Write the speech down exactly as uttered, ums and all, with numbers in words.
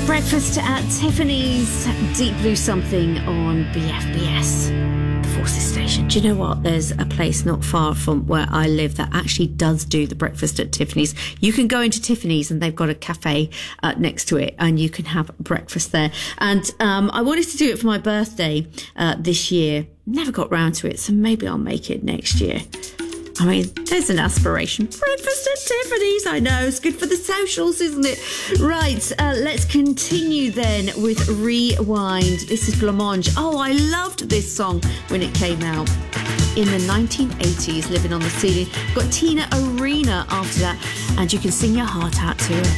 Breakfast at Tiffany's, Deep Blue Something on B F B S, the Forces Station. Do you know what? There's a place not far from where I live that actually does do the breakfast at Tiffany's. You can go into Tiffany's and they've got a cafe uh, next to it and you can have breakfast there. And um, I wanted to do it for my birthday uh, this year. Never got round to it, so maybe I'll make it next year. I mean, there's an aspiration. Breakfast at Tiffany's, I know. It's good for the socials, isn't it? Right, uh, let's continue then with Rewind. This is Blancmange. Oh, I loved this song when it came out in the nineteen eighties, Living on the Ceiling. Got Tina Arena after that, and you can sing your heart out to it.